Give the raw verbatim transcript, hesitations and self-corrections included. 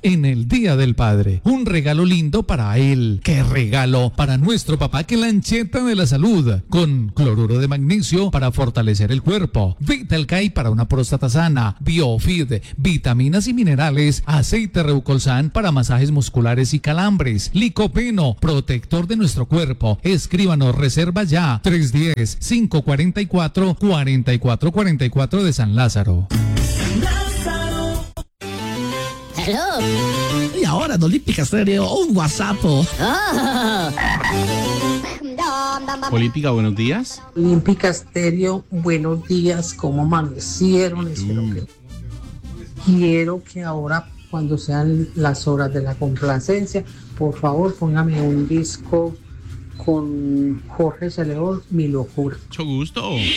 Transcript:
en el Día del Padre. Un regalo lindo para él. ¿Qué regalo? Para nuestro papá, que lancheta de la salud, con cloruro de magnesio para fortalecer el cuerpo, Vitalcay para una próstata sana, Biofid, vitaminas y minerales, aceite Reucolsan para masajes musculares y calambres, Licopeno, protector de nuestro cuerpo. Escríbanos, reserva ya, tres uno cero, cinco cuatro cuatro, cuatro cuatro cuatro cuatro de San Lázaro. Hello. Y ahora en Olímpica Estéreo, un WhatsApp. Oh. Olímpica, buenos días. Olímpica Estéreo, buenos días, ¿cómo amanecieron? Espero que... Quiero que ahora, cuando sean las horas de la complacencia, por favor, póngame un disco con Jorge Celedón, Mi Locura. Mucho gusto.